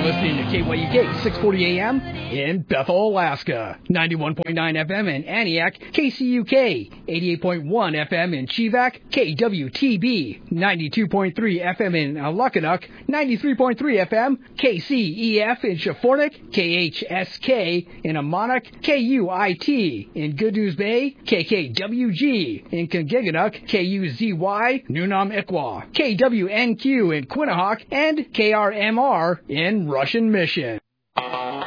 listening to KYUK 640 AM in Bethel, Alaska, 91.9 FM in Antioch, KCUK 88.1 FM in Chivak, KWTB 92.3 FM in Alukkanuk, 93.3 FM, KCEF in Shafornik, KHSK in Amonuk, KUIT in Good News Bay, KKWG in Kingiganuk, KUZY Nunam Ikwa, KWNQ in Quinnahock, and KRMR in Russian Mission.